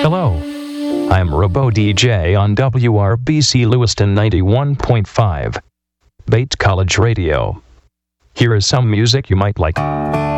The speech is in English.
Hello. I'm Robo DJ on WRBC Lewiston 91.5. Bates College Radio. Here is some music you might like.